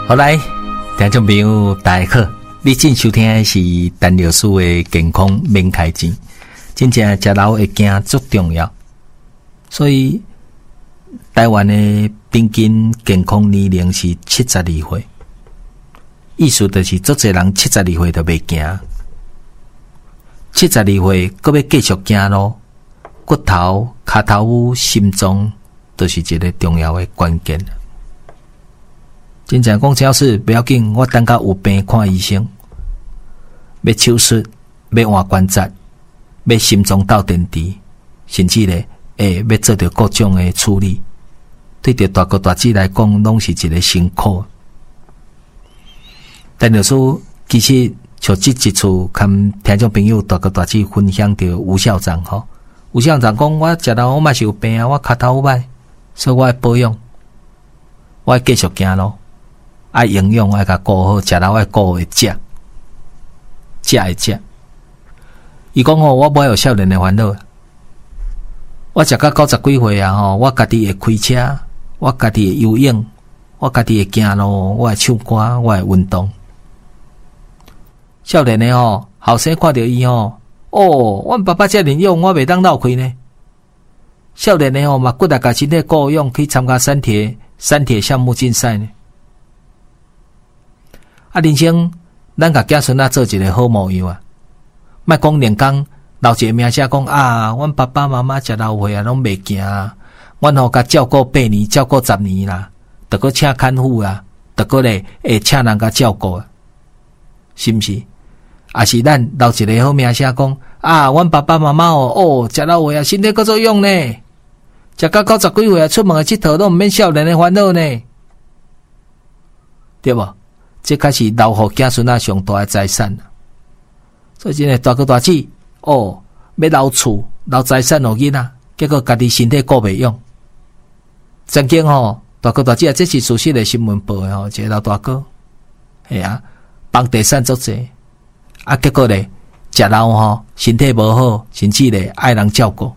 好来，听众朋友大家好，你正收听的是陈老师的健康免开钱，真正食老的惊足重要，所以台湾的平均健康年龄是72岁，意思就是足侪人72岁都袂惊，72岁搁要继续惊咯，骨头、脚头骨、心脏都是一个重要的关键。真正讲只要是不要紧，我等到有病看医生，要手术，要换关节，要心脏斗电池，甚至咧，要做着各种的处理，对着大哥大姐来讲，拢是一个辛苦。但就是其实像这一次，跟听众朋友大哥大姐分享着吴校长吼，吴校长讲，我食到我嘛是有病啊，我脚头有歹，所以我要保养，我要继续行咯。爱营养爱甲顾好，食到爱顾会食会食。伊讲吼，我无有少年的烦恼，我食到90几岁啊吼，我家己会开车，我家己会游泳，我家己会行路，我会唱歌，我会运动。少年的吼，后生看到伊吼，阮爸爸遮年勇，我袂当闹开呢。少年的吼嘛，骨力甲身体够用，去参加三铁项目竞赛呢。人生咱甲囝孙仔做一个好模样啊！莫讲连讲留一个名声讲啊，阮爸爸妈妈食老岁啊，拢袂惊啊！阮甲照顾8年，照顾10年啦，得个请看护啦，得个咧会请人甲照顾啊，是毋是？也是咱留一个好名声讲啊，阮爸爸妈妈食老岁啊，身体够作用呢，食到90几岁啊，出门去佚佗拢毋免少年的烦恼呢，对无？这开始留互囝孙仔上大的财产，所以真诶大哥大姐要留厝留财产互囡仔，结果家己身体顾袂用。曾经大哥大姐这是事实的新闻报的一个老大哥，系啊，帮地产做者，结果咧食老身体无好，甚至咧爱人照顾，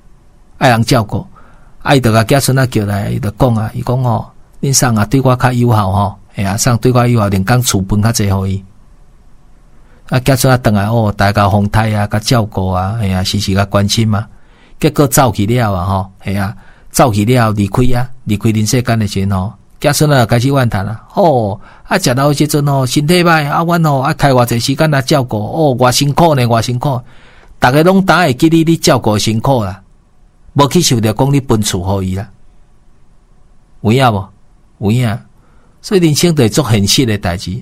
伊就甲囝孙仔叫来，伊就讲啊，伊讲恁送啊对我较友好送对我友好，连讲厝分较济互伊。囝孙仔转来大家风台啊，甲照顾啊，时时甲关心嘛。结果走去了啊，走去了离开人世间的时阵囝孙仔就开始怨叹啦。食老的时阵身体歹啊，阮爱开偌济时间来照顾，偌辛苦呢，偌辛苦。大家拢当会记你照顾辛苦啦，无去想着讲你分厝互伊啦，有影无？有影。所以人生就是做现实的代志，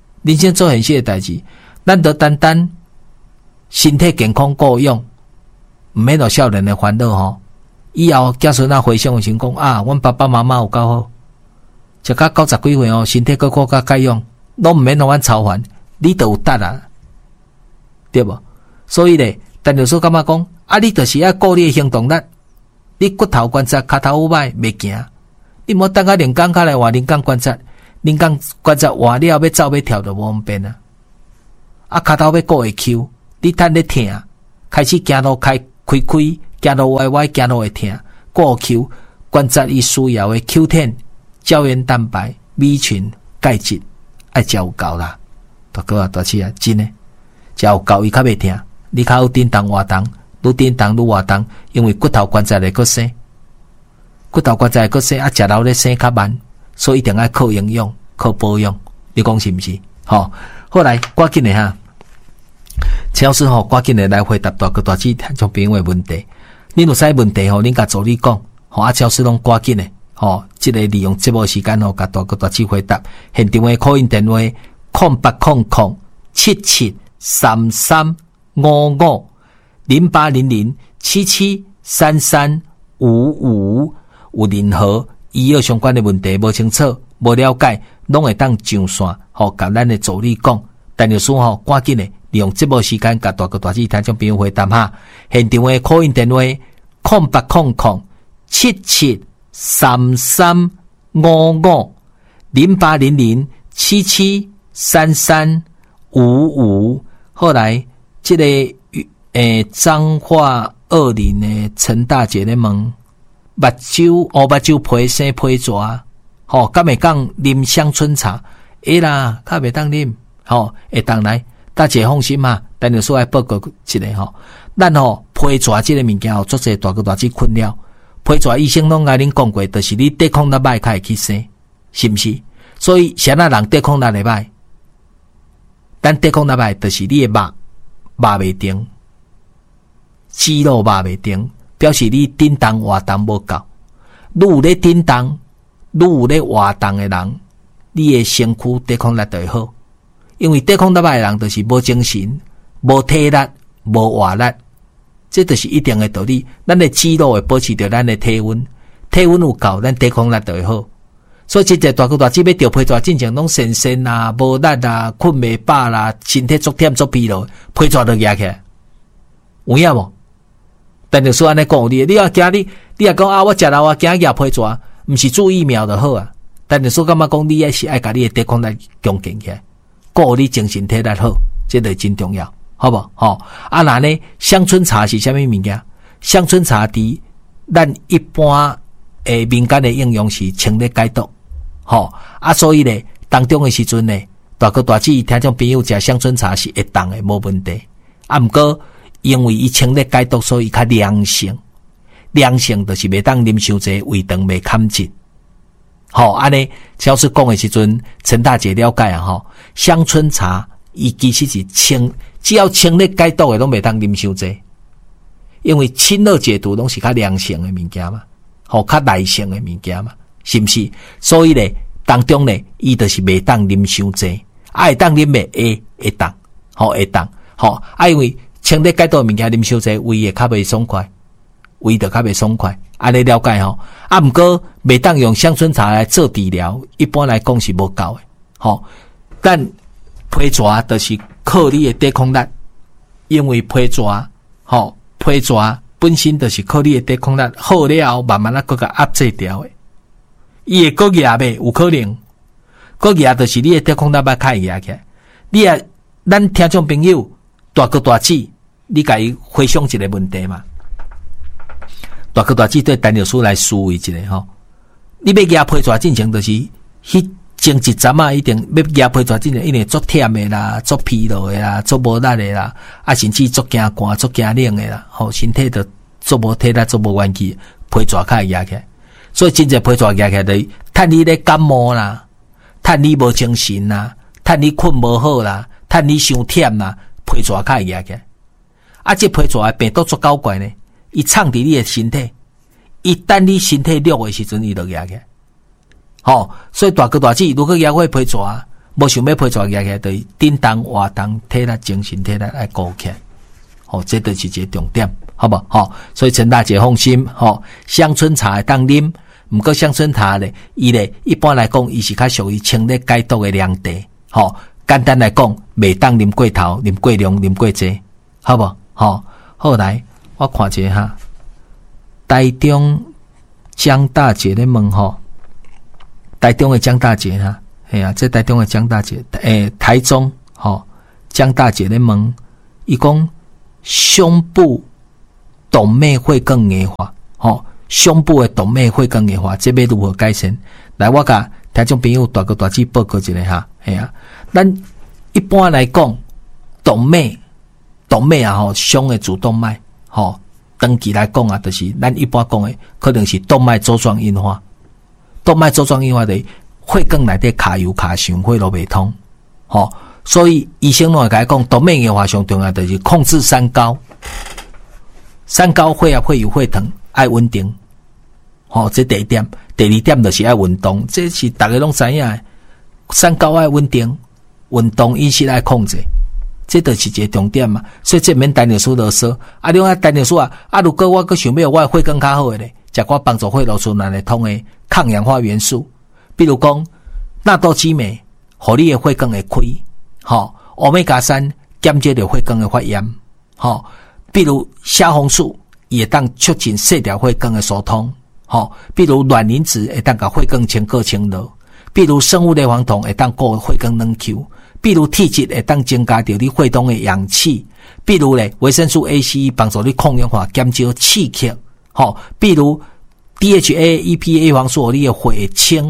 咱得单单身体健康够用，毋免有少年的烦恼以后囝孙仔回想的时候讲啊，阮爸爸妈妈有够好，食到90几岁身体够较该用，拢毋免互阮操烦，你就有得啊，对无？所以咧，陈老师感觉讲你就是要顾你的行动力，你骨头关节脚头有歹袂行，你莫等下连工较来换连工关节。恁讲关节换了要走要跳就无方便啊！脚头要顾会抽，你趁咧疼，开始行路开，行路歪，行路会疼，顾抽关节伊需要的 Q10、胶原蛋白、B 群、钙质，爱食有够啦！大哥啊，大姐啊，真诶，食有够伊较袂疼，你较好叮当活动，愈叮当愈活动，因为骨头关节会搁生，食老咧生较慢。所以一定要靠营养、靠保养，你讲是毋是？好来，赶紧的哈，陈老师赶紧的来回答大哥大姐听众朋友的问题。恁有啥问题恁甲助理讲，陈老师拢赶紧的，这个利用节目时间甲大哥大姐回答。现场的call in电话08007733550800773355，有任何医药相关的问题无清楚、无了解，拢会当上线，甲咱的助理讲。陈老师赶紧的利用节目时间，甲大哥大姐听众朋友回答哈。现场的call in电话08007733550800773355。后来，这个彰化20的陈大姐咧问。目睭皮生皮蛇， 敢会讲啉香春茶？会啦，较袂当啉，会当来，大家放心嘛。但是说来报告一个咱皮蛇这个物件做些大个大只困扰。皮蛇医生拢甲恁讲过，就是你抵抗力歹，才会去生，是毋是？所以啥那人抵抗力会歹，咱抵抗力歹，就是你的肉袂定，肌肉肉袂定，表示你振动活动无够。愈有咧振动，愈有咧活动的人，你的身躯抵抗力就会好。因为抵抗力歹的人，就是无精神、无体力、无活力，这就是一定的道理。咱的肌肉会保持着咱的体温，体温有够，咱抵抗力就会好。所以真正大个大只要着皮蛇进前拢神神啊、无力啊、困袂饱啦、身体足忝足疲劳，皮蛇就压起来，有影无？但是说安尼讲你要惊你也讲啊，我食了我惊压皮蛇，毋是注疫苗就好啊。但是说感觉讲你也是爱甲你的抵抗力强健起来，顾你精神体力好，这就真重要，好不好？啊，那呢，香春茶是啥物物件？香春茶伫咱一般民间的应用是清热解毒。所以咧，当中的时阵咧，大哥大姐听众朋友食香春茶是会当的，无问题。毋过因为伊清热解毒，所以较凉性。凉性就是袂当啉伤济，胃肠袂堪紧。安尼，超市讲的时阵，陈大姐了解啊，香春茶伊其实是清，只要清热解毒的，拢袂当啉伤济。因为清热解毒拢是较凉性的物件嘛，较耐性的物件嘛。是毋是？所以咧，当中咧，伊就是袂当啉伤济，会当啉诶，会当，会当，因为清热解毒物件啉伤济，胃会较袂爽快，胃就较袂爽快。安尼了解毋过袂当用香春茶来做治疗，一般来讲是无够诶。但皮蛇就是靠你的抵抗力，因为皮蛇本身就是靠你的抵抗力好了后，慢慢啊，佮压制掉诶。伊会国压呗，有可能。国压就是你的抵抗力要较压起来。你啊，咱听众朋友大哥大姐，你甲伊回想一个问题嘛？大哥大姐对陈律师来思维一下你要压皮蛇进前，就是迄前一阵啊，一定要压皮蛇进前，一定足忝的啦，足疲劳的啦，足无力的啦，甚至足惊寒、足惊冷的啦，身体就足无体力、足无元气，皮蛇较会压起来。所以真正皮蛇压起来就是趁你咧感冒啦，趁你无精神啦，趁你困无好啦，趁你伤忝啦，皮蛇较会压起来。这皮蛇的病毒足搞怪呢，伊藏伫你的身体，一旦你身体弱的时阵，伊就压起来。所以大哥大姐如果压过皮蛇，无想要皮蛇压起来，就是振动活动体力、精神体力来顾起来。这就是一个重点。好不好？所以陈大姐放心，香春茶会当啉，毋过香春茶咧，伊咧一般来讲，伊是较属于清热解毒的凉茶。简单来讲，袂当啉过头、啉过量、啉过济，好不好？后来我看一下台中江大姐咧问台中的江大姐这台中的江大姐，台中江大姐咧问，伊讲胸部动脉会更硬化，胸部的动脉会更硬化，这要如何改善？来，我甲听众朋友大哥大姐报告一下咱一般来讲，动脉胸的主动脉，长期来讲啊，就是咱一般讲的，可能是动脉粥状硬化。动脉粥状硬化的血管内底卡油卡伤，血路袂通，所以医生拢会甲讲，动脉硬化上重要就是控制三高。三高血压、血油、血糖爱稳定，这第一点。第二点就是爱运动，这是大家拢知影的。三高爱稳定，运动饮食爱控制，这就是一个重点嘛。所以这免陈律师啰嗦。另外陈律师如果我想要我的血管较好的咧，食我帮助血路循环的通的抗氧化元素，比如讲纳豆激酶，互你的血管会开。欧米伽3减少着血管的发炎。比如虾红素也当促进细条血管的疏通，比如卵磷脂会当甲血管清洁清热，比如生物类黄酮会当顾血管软 Q， 比如体质会当增加着你血中的氧气，比如咧维生素 A、C 帮助你抗氧化减少刺激，比如 DHA、EPA 黄素你的血清，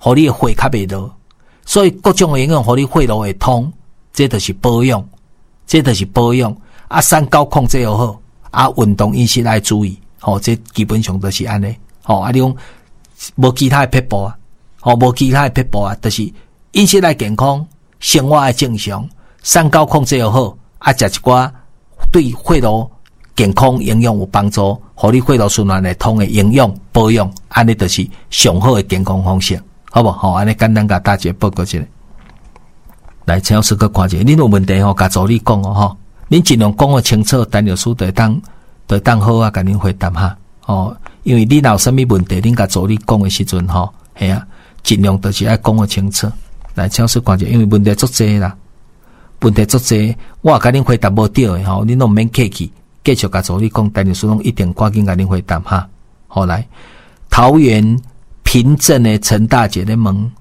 互你的血较袂落，所以各种的营养互你血路会通，这就是保养，这就是保养。啊，三高控制又好，啊，运动饮食爱注意，这基本上都是安尼，啊，你讲无其他的撇步啊，无其他的撇步啊，就是饮食爱健康，生活爱正常，三高控制又好，啊，食一寡对血路健康营养有帮助，互你血路循环会通的营养保养，安尼就是上好的健康方式，好不好？安尼简单甲大家报告一下。来，请老师去看一下，恁有问题甲助理讲哦，恁尽量讲个清楚，陈老师就当好啊，甲恁回答哈。因为恁若有啥物问题，恁甲助理讲的时阵系啊，尽量就是爱讲个清楚。来，请老师看一下，因为问题足济啦，问题足济，我甲恁回答无对的恁都毋免客气，继续甲助理讲，陈老师拢一定赶紧甲恁回答哈。好，来，桃园平镇的陈大姐咧问，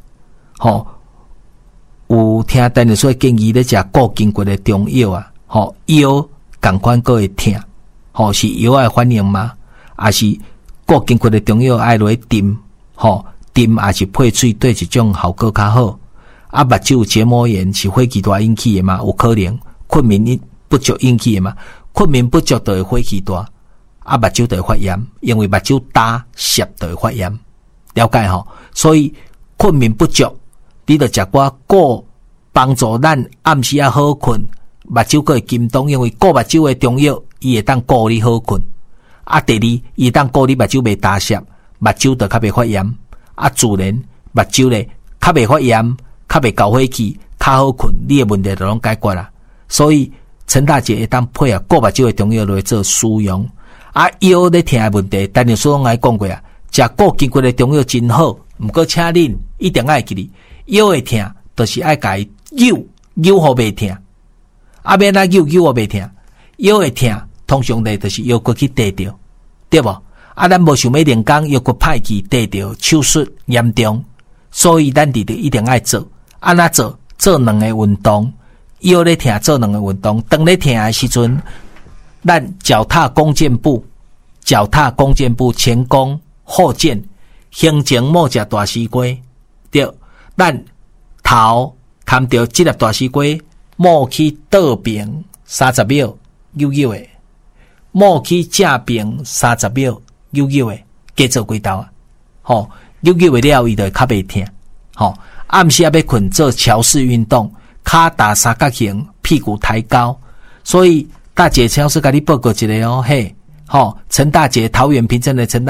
有听陈老师建议咧食固筋骨的中药啊。腰同款个会痛，是腰的反应吗？还是固筋骨的中药爱落去浸，浸还是配水对一种效果较好？啊，目睭结膜炎是火气大引起的吗？有可能，困眠不足引起的吗？困眠不足就会火气大，啊，目睭就会发炎，因为目睭大涩就会发炎，了解所以困眠不足，你就食寡固帮助咱暗时啊好困。目睭个会金动，因为固目睭的中药，伊会当顾你好困。啊，第二，伊会当顾你目睭袂大涩，目睭就较袂发炎。啊，自然目睭咧较袂发炎，较袂交火气，较好困，你的问题就拢解决啦。所以陈大姐会当配合固目睭的中药来做使用。啊，腰咧疼的问题，但是所拢爱讲过啊，食固筋骨的中药真好，毋过请恁一定爱记哩，腰会疼，就是爱甲伊扭好袂疼。啊，免那扭也袂疼，腰会疼，通常咧就是腰骨去跌着，对无？啊，咱无想要连工腰骨歹去跌着，手术严重，所以咱一定爱做。安怎做？做两个运动，腰咧疼做两个运动。当咧疼的时阵，咱脚踏弓箭步，前弓后箭，行前莫食大西瓜，对，咱头牵着这粒大西瓜。莫去倒边30秒，悠悠的；莫去正边30秒，悠悠的。加做几道啊？悠悠的了，伊就较袂疼。暗时要困做桥式运动，骹打三角形，屁股抬高。所以大姐请老师甲你报告一下嘿，陈大姐，桃园平镇的陈大姐。